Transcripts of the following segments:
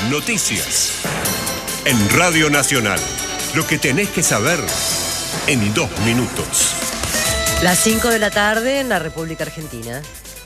Noticias. En Radio Nacional. Lo que tenés que saber en 2 minutos. Las 5 de la tarde en la República Argentina.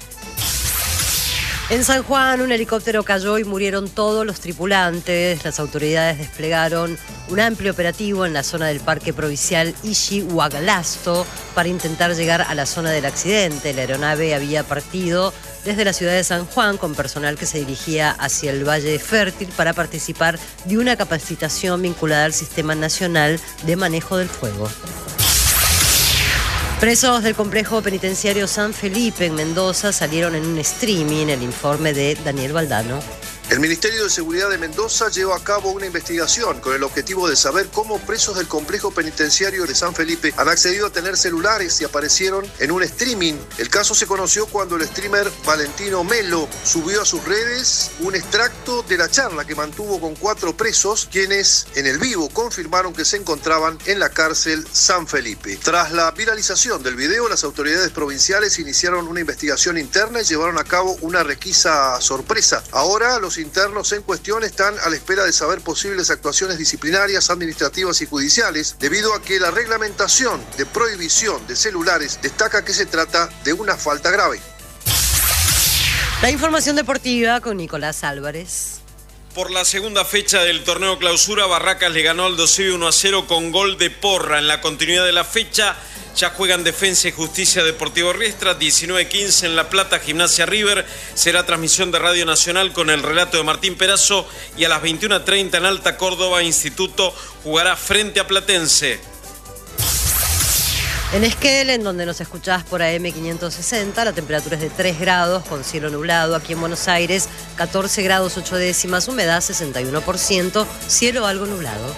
En San Juan, un helicóptero cayó y murieron todos los tripulantes. Las autoridades desplegaron un amplio operativo en la zona del Parque Provincial Ishi-Huagalasto para intentar llegar a la zona del accidente. La aeronave había partido desde la ciudad de San Juan con personal que se dirigía hacia el Valle Fértil para participar de una capacitación vinculada al Sistema Nacional de Manejo del Fuego. Presos del complejo penitenciario San Felipe en Mendoza salieron en un streaming. El informe de Daniel Valdano. El Ministerio de Seguridad de Mendoza lleva a cabo una investigación con el objetivo de saber cómo presos del complejo penitenciario de San Felipe han accedido a tener celulares y aparecieron en un streaming. El caso se conoció cuando el streamer Valentino Melo subió a sus redes un extracto de la charla que mantuvo con 4 presos, quienes en el vivo confirmaron que se encontraban en la cárcel San Felipe. Tras la viralización del video, las autoridades provinciales iniciaron una investigación interna y llevaron a cabo una requisa sorpresa. Ahora los internos en cuestión están a la espera de saber posibles actuaciones disciplinarias, administrativas y judiciales, debido a que la reglamentación de prohibición de celulares destaca que se trata de una falta grave. La información deportiva con Nicolás Álvarez. Por la segunda fecha del torneo clausura, Barracas le ganó al Aldosivi 1-0 con gol de Porra. En la continuidad de la fecha ya juegan Defensa y Justicia Deportivo Riestra, 19:15 en La Plata, Gimnasia River. Será transmisión de Radio Nacional con el relato de Martín Perazo, y a las 21:30 en Alta Córdoba, Instituto jugará frente a Platense. En Esquel, en donde nos escuchás por AM 560, la temperatura es de 3 grados con cielo nublado. Aquí en Buenos Aires, 14 grados 8 décimas, humedad 61%, cielo algo nublado.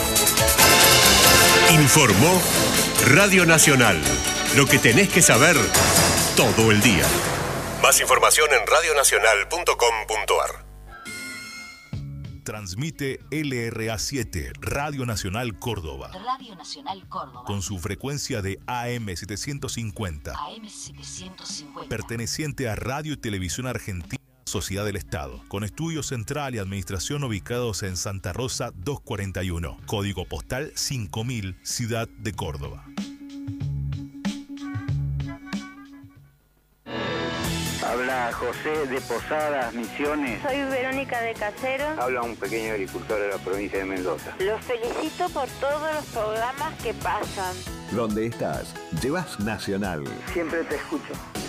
Informó Radio Nacional. Lo que tenés que saber todo el día. Más información en radionacional.com.ar. Transmite LRA7, Radio Nacional Córdoba. Radio Nacional Córdoba. Con su frecuencia de AM 750. AM 750. Perteneciente a Radio y Televisión Argentina, Sociedad del Estado. Con estudio central y administración ubicados en Santa Rosa 241. Código postal 5000, Ciudad de Córdoba. Habla José de Posadas, Misiones. Soy Verónica de Casero. Habla un pequeño agricultor de la provincia de Mendoza. Los felicito por todos los programas que pasan. Donde estás, llevas Nacional. Siempre te escucho.